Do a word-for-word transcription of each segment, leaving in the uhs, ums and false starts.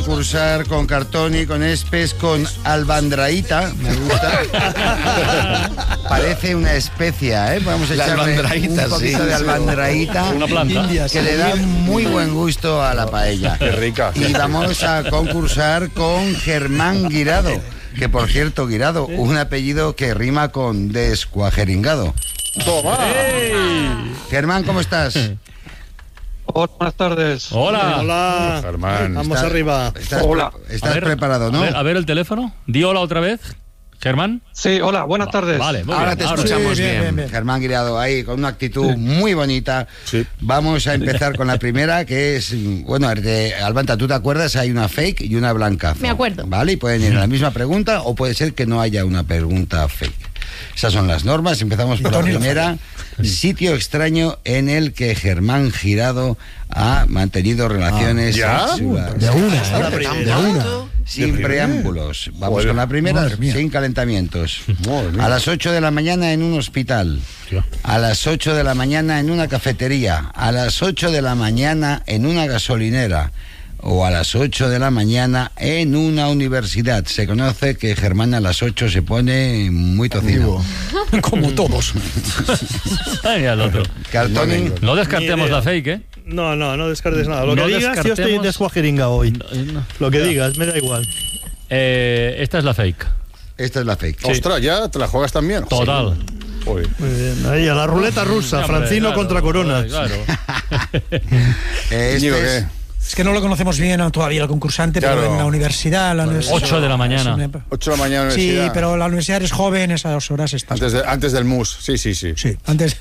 Cursar con Cartoni, con Espes, con albandraíta, me gusta. Parece una especia, ¿eh? Vamos a echarle un poquito sí, de albandraíta, una planta que le da muy buen gusto a la paella. Qué rica. Y vamos a concursar con Germán Guirado, que por cierto, Guirado, un apellido que rima con descuajeringado. ¡Toma! ¡Hey! Germán, ¿cómo estás? Hola, buenas tardes. Hola. Hola. Germán. Vamos ¿Estás, arriba. Estás, Hola. ¿Estás ver, preparado, no? A ver, a ver el teléfono. Di hola otra vez, Germán. Sí, hola, buenas Va, tardes. Vale, muy Ahora bien. te escuchamos sí, bien, bien. bien, bien. Germán Guirado, ahí con una actitud muy bonita. Sí. Vamos a empezar con la primera, que es, bueno, de Albanta, ¿tú te acuerdas? Hay una fake y una blanca. Me acuerdo. Vale, y pueden ir a la misma pregunta o puede ser que no haya una pregunta fake. Esas son las normas. Empezamos por la primera. Sitio extraño en el que Germán Guirado ha mantenido relaciones ¿Ya? sexuales. De una, ¿eh? De una. Sin preámbulos. Vamos Joder. con la primera, Madre mía. sin calentamientos. Madre mía. A las ocho de la mañana en un hospital. A las ocho de la mañana en una cafetería. A las ocho de la mañana en una gasolinera. O a las ocho de la mañana en una universidad. Se conoce que Germán a las ocho se pone muy tocido. Como todos. Ay, al otro. Cartoni. No descartemos la fake, ¿eh? No, no, no descartes nada. Lo No que digas, yo estoy descartemos- descuajeringa hoy. No, no. Lo que digas, me da igual. Eh, esta es la fake. Esta es la fake. Ostras, ¿ya te la juegas también? Total. Joder. Muy bien. Ahí, a la ruleta rusa, Hombre, Francino claro, contra Corona. Claro. Eh, Íñigo, este es- ¿qué? Es que no lo conocemos bien todavía el concursante, Claro. pero en la universidad... La universidad Ocho de la mañana. es una- ocho de la mañana Sí, universidad. pero la universidad eres joven, esas horas estás... Antes, de- antes del mus, sí, sí, sí. Sí, antes...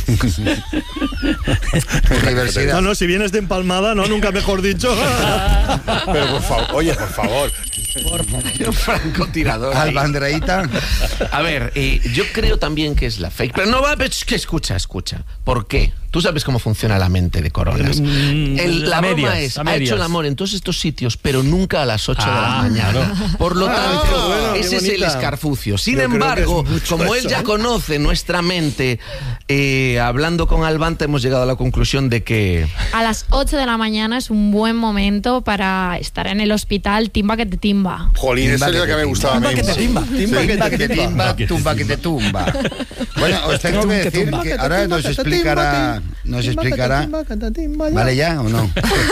Universidad. No, no, si vienes de empalmada, no, nunca mejor dicho. Pero por favor, oye, por favor. Francotirador. Albandraíta. A ver, eh, yo creo también que es la fake. Pero no va, pero es que escucha, escucha. ¿Por qué? Tú sabes cómo funciona la mente de Coronas. El- la a broma medias, es, a ha medias. hecho el amor en todos estos sitios, pero nunca a las ocho de la Ah, mañana. Por lo Ah, tanto, qué bueno, qué ese es el bonita. escarfucio. Sin Yo creo que embargo, es mucho como él eso, ya ¿eh? conoce nuestra mente, eh, hablando con Albanta hemos llegado a la conclusión de que... A las ocho de la mañana es un buen momento para estar en el hospital, timba que te timba. Jolín, esa es la que me gustaba a mí. Timba que te timba. Timba que te timba, tumba que te tumba. Bueno, os tengo que decir que ahora nos explicará, nos explicará. ¿Vale ya o no?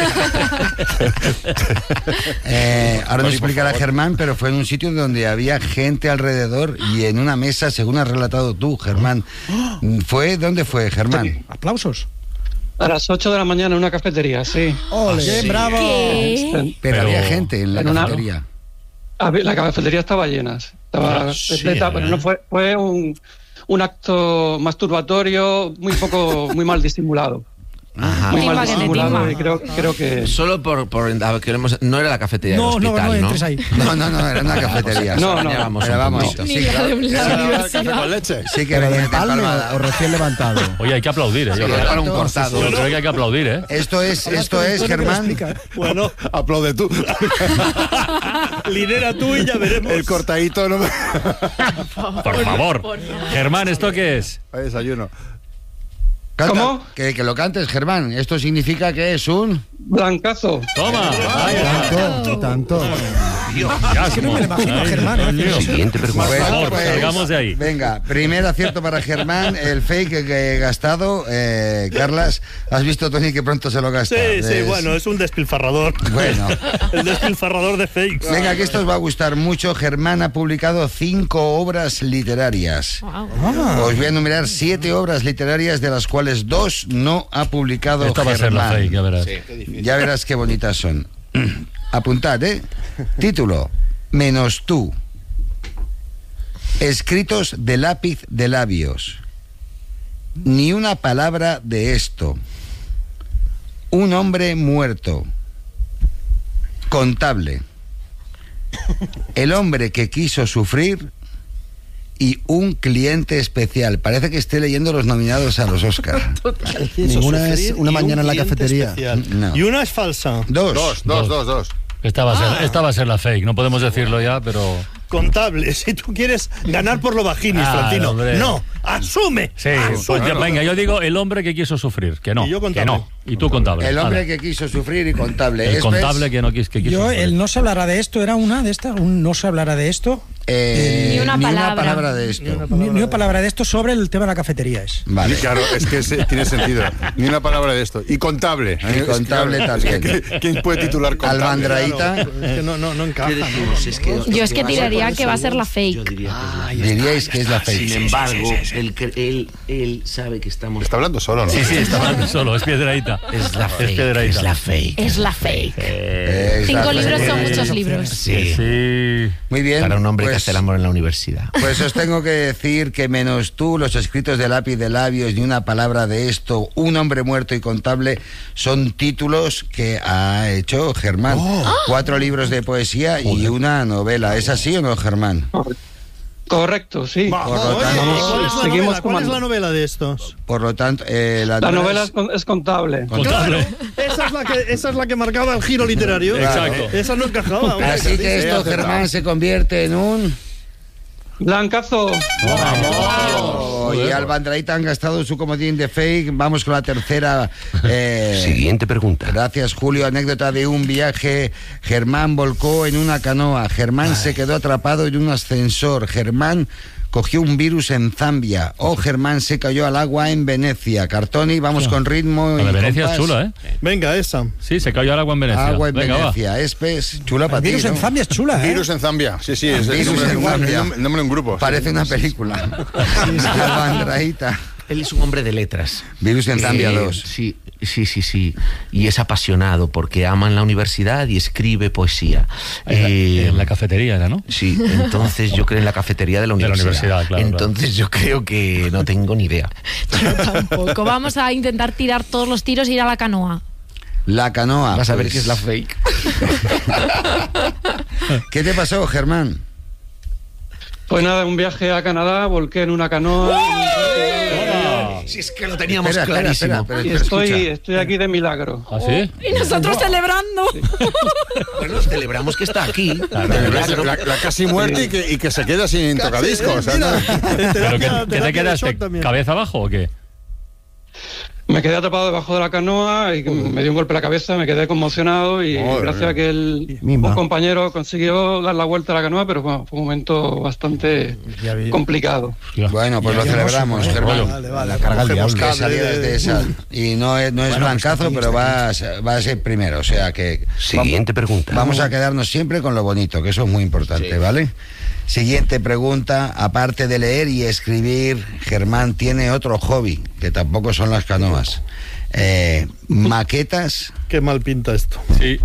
Eh, ahora nos explicará Germán, pero fue en un sitio donde había gente alrededor y en una mesa, según has relatado tú, Germán. ¿Fue? ¿Dónde fue, Germán? Aplausos. A las ocho de la mañana en una cafetería, sí. ¡Ole! Sí. ¡Bravo! ¿Qué? Pero, Pero- había gente en la en una- cafetería. A ver, la cafetería estaba llena, estaba Sí, repleta, ¿eh? pero no fue, fue un, un acto masturbatorio muy poco, muy mal disimulado. Ajá. Muy Timba mal que te disimulado timba. y creo, creo que... Solo por... por a ver, queremos, no era la cafetería No, del no, hospital, no ¿no? entres ahí. No, no, no, era una cafetería. No, no. Ya vamos Pero un vamos, poquito. Ni sí, la claro. de la ¿Café universidad. con leche? Sí que venía empalmada. recién levantado? Oye, hay que aplaudir, ¿eh? Yo creo, Para un cortado. yo creo que hay que aplaudir, ¿eh? Esto es, esto es, Germán. Bueno, Aplaude tú. lidera tú y ya veremos. El cortadito no me... Por favor. Germán, ¿esto qué es? Hay desayuno. Canta, ¿Cómo? Que, que lo cantes, Germán. Esto significa que es un... Blancazo. Toma. Tanto, tanto. Es que no me lo imagino a Germán, ¿eh? Siguiente pregunta. Por Bueno, favor, pues, salgamos de ahí. Venga, primer acierto para Germán, el fake que he gastado. Eh, Carlas, ¿has visto, Tony, que pronto se lo gasta? Sí, sí, Es- bueno, es un despilfarrador. Bueno. El despilfarrador de fakes. Venga, que esto os va a gustar mucho. Germán ha publicado cinco obras literarias. Wow. Os voy a enumerar siete obras literarias, de las cuales dos no ha publicado Esta va a ser Germán. la fake, ya verás. Ya verás qué bonitas son. Apuntad, ¿eh? Título: Menos tú. Escritos de lápiz de labios. Ni una palabra de esto. Un hombre muerto. Contable. El hombre que quiso sufrir. Y un cliente especial. Parece que esté leyendo los nominados a los Oscars. Ninguna es una Y un mañana en la cliente cafetería. especial. No. Y una es falsa. Dos. Dos, dos, dos, dos. Esta va, a ser, esta va a ser la fake, no podemos decirlo ya, pero... contable. Si tú quieres ganar por lo vaginis, Ah, Florentino. hombre. No, asume. Sí, Asume. pues yo- venga, yo digo el hombre que quiso sufrir, que no, Y yo que contable. no. Y tú contable. El hombre Vale. que quiso sufrir y contable. El ¿Es contable ves? que no, quis, que quiso Yo, sufrir. el no se hablará de esto, era una de estas, un no se hablará de esto. Eh, Ni una palabra. palabra de esto. Ni, ni una palabra de esto sobre el tema de la cafetería es. Vale. Claro, es que se- tiene sentido. Ni una palabra de esto. Y contable. Y contable también. ¿Quién puede titular contable? Albandraíta. Claro, es que no, no, no encaja. ¿Qué decimos? Es que Yo es que tiraría que va a ser la fake. Yo diría que es la Diríais que es la fake. Sin embargo, él, cre- él, él sabe que estamos... Está hablando solo, ¿no? Sí, sí, está hablando solo, es Piedraíta. Es la fake. Es Piedraíta. Es la fake. Es la fake. Es Cinco la libros fake. son muchos libros. Sí. Sí. Muy bien. Para un hombre que pues- hace el amor en la universidad. Pues os tengo que decir que menos tú, los escritos de lápiz de labios, ni una palabra de esto, un hombre muerto y contable, son títulos que ha hecho Germán. Cuatro libros de poesía y una novela. ¿Es así o no, Germán? Correcto, sí. Va, Por lo oye, tanto- ¿y ¿cuál, es la Seguimos novela? ¿Cuál es comando. la novela de estos? Por lo tanto, eh, la, La novela novela es- es, con- es contable. Contable. Esa es la que, esa es la que marcaba el giro literario. Exacto. Esa no encajaba. hombre. Así que esto, Germán, se convierte en un... Blancazo. Oh, y Albandraíta han gastado su comodín de fake. Vamos con la tercera. eh, Siguiente pregunta. Gracias, Julio. Anécdota de un viaje. Germán volcó en una canoa. Germán se quedó atrapado en un ascensor. Germán cogió un virus en Zambia. O Germán se cayó al agua en Venecia. Cartoni, vamos con ritmo. La y de Venecia es compás. chula, ¿eh? Venga, esa. Sí, se cayó al agua en Venecia. Agua en Venga, Venecia. Es pez, chula para El ti, virus en ¿no? Zambia es chula, ¿eh? Virus en Zambia. Sí, sí, es el Virus nombre, en el nombre- Zambia. el nombre- el nombre de un grupo. Parece una película. Albandraíta. Él es un hombre de letras. Virus en Zambia Eh, dos. Sí, sí, sí, sí. Y es apasionado porque ama en la universidad y escribe poesía. En, Eh, la, en la cafetería era, ¿no? Sí, entonces yo creo en la cafetería de la De la universidad. universidad, claro, Entonces yo creo que no tengo ni idea. Yo tampoco. Vamos a intentar tirar todos los tiros e ir a la canoa. La canoa. Vas a ver pues. que es la fake. ¿Qué te pasó, Germán? Pues nada, un viaje a Canadá, volqué en una canoa. Si es que lo teníamos Espera, espera, clarísimo. espera, pero Y espera, estoy, escucha. estoy aquí de milagro. ¿Ah, sí? Y nosotros celebrando. Bueno, celebramos que está aquí. De La, milagro. la- la casi muerte y que, y que se queda sin tocadiscos. Eh, o sea, mira, ¿no? ¿Pero terapia- qué, qué terapia te de quedaste? shock también. ¿Cabeza abajo o qué? Me quedé atrapado debajo de la canoa y me dio un golpe en la cabeza, me quedé conmocionado y Madre gracias mía. a que el, Mima. un compañero consiguió dar la vuelta a la canoa, pero bueno, fue un momento bastante Ya vi- complicado. Bueno, pues Ya lo habíamos- celebramos, Vale, Germán. Vale, vale. La carga al Cogemos diablo. Que cable salieras de- de esa. Y no es, no es Bueno, blancazo, pues está pero aquí, va a, ser- va a ser primero. O sea que. Siguiente pregunta. Vamos a quedarnos siempre con lo bonito, que eso es muy importante, ¿vale? Siguiente pregunta. Aparte de leer y escribir, Germán tiene otro hobby, que tampoco son las canoas. Eh, maquetas, Qué mal pinta esto. Sí.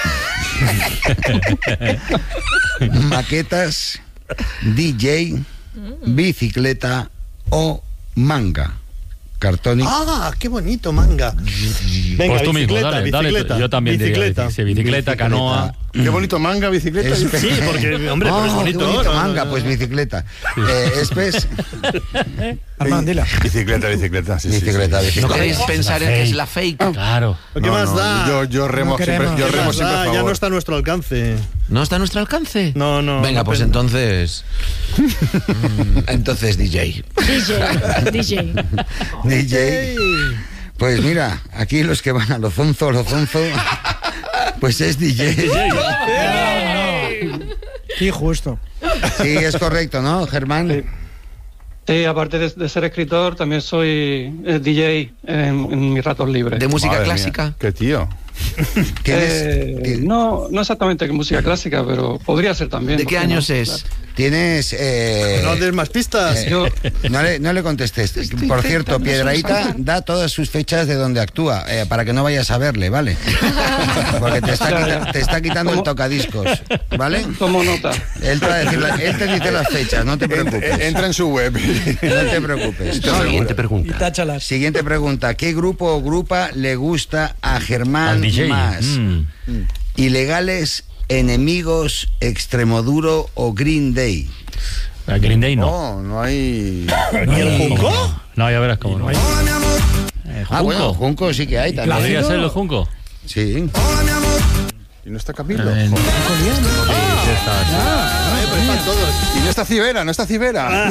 maquetas, D J, bicicleta o manga. Cartoni. Ah, qué bonito, manga. Venga, Pues tú mismo, bicicleta, dale, dale. bicicleta, Yo también bicicleta. diría sí, bicicleta, canoa. Qué bonito manga, bicicleta. Es- Sí, porque, hombre, pero es Oh, bonito. qué bonito ¿no? manga, No, pues no. bicicleta. Eh, Espes, Armand, dila. Bicicleta, bicicleta. Sí, sí, sí. bicicleta, ¿No bicicleta. queréis pensar en que es la fake? Claro. ¿Qué No, más no, da? Yo, yo remo No siempre, queremos. yo ¿Qué remo más siempre a da? favor. Ya no está a nuestro alcance. ¿No está a nuestro alcance? No, no. Venga, no pues pen- entonces. Mm, entonces, D J. D J. D J. D J. Pues mira, aquí los que van a lo zonzo, lo zonzo, pues es D J. Sí, justo. Sí, es correcto, ¿no, Germán? Sí. Sí, aparte de, de ser escritor, también soy eh, D J en, en mis ratos libres. ¿De música Madre clásica? mía, qué tío. ¿Tienes, Eh, ti- no, no exactamente que música clásica, pero podría ser también. ¿De ¿por qué qué no? años es? tienes eh, No des más pistas. eh, Yo- no, le, no le contestes. Por cierto, Piedraíta da todas sus fechas de donde actúa, eh, para que no vayas a verle, ¿vale? Porque te está, quita- te está quitando el tocadiscos, ¿vale? Tomo nota. Él te, va a decir la- él te dice las fechas, no te preocupes. Entra en su web. No te preocupes. Siguiente Y pregunta. táchalas. Siguiente pregunta. ¿Qué grupo o grupa le gusta a Germán Al D J. más? Mm. ¿Ilegales, Enemigos, Extremoduro o Green Day? A Green Day no. No, no hay. ¿Ni el ¿Cómo Junco? no? No, ya verás cómo no. Eh, Ah, bueno, Junco sí que hay también. ¿Podría ser el Junco? Sí. Y no está Camilo. Eh, Joder. sí, está, sí. Ay, pues están todos. Y no está Cibera, no está Cibera.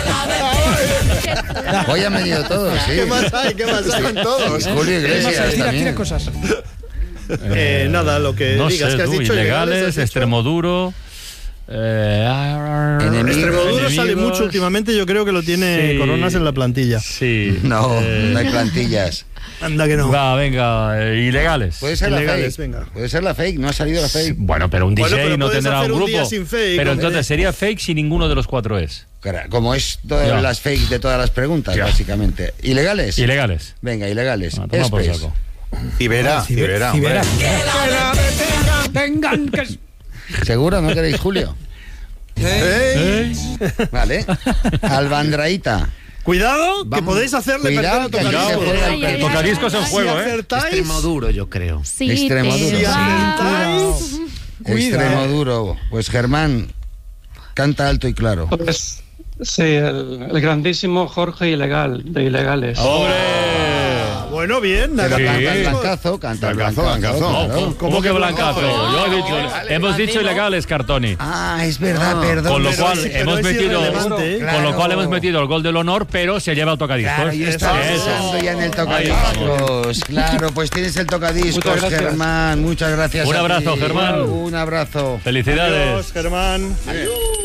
Hoy han venido todos, sí. ¿Qué más hay? ¿Qué más hay? Están todos. Julio Iglesias Tira, tira también. cosas. Eh, nada, lo que No digas sé, que has tú, dicho. ilegales, has dicho. Extremoduro. Eh, Enemigo. Extremoduro sale enemigos. mucho últimamente, yo creo que lo tiene Sí. Coronas en la plantilla. Sí. No, eh, no hay plantillas. Anda que no. Va, venga, eh, ilegales. Puede ser la Ilegales, fake. venga. Puede ser la fake, no ha salido la fake. Bueno, pero un D J Bueno, pero no puedes tendrá hacer un un grupo. día sin fake, pero hombre. entonces sería fake si ninguno de los cuatro es. Cara, como es todas Ya. las fake de todas las preguntas, Ya. básicamente. ¿Ilegales? Ilegales. Venga, ilegales. Ah, toma por Express. saco. Cibera, Cibera, hombre. Cibera. Tengan que... ¿Seguro? ¿No queréis Julio? ¿Eh? Vale. Albandraíta. Cuidado, que Vamos. podéis hacerle Cuidado, perder que a aquí se tocadiscos. juega el Ay, ay, El tocadiscos en Si juego, ¿eh? acertáis, Extremoduro, yo creo. Sí, Extremoduro. te si va. acertáis, Extremo duro. Pues Germán, canta alto y claro. Pues, sí, el, el grandísimo Jorge Ilegal, de Ilegales. ¡Hombre! bueno, bien. Pero Sí. canta el blancazo, canta el Blancazo, blancazo. blancazo. claro. ¿Cómo que blancazo? Yo he dicho, vale, hemos vale, dicho no. ilegales, Cartoni. Ah, es verdad, perdón. Con lo pero cual es- pero hemos es metido, irrelevante, ¿eh? con lo Claro. cual hemos metido el gol del honor, pero se lleva el tocadiscos. Claro, yo estaba Eso. pensando ya en el Ahí estamos. tocadiscos. Claro, pues tienes el tocadiscos, Muchas gracias. Germán. Muchas gracias. Un a abrazo, ti. Germán. Un abrazo. Felicidades. Adiós, Germán. Adiós.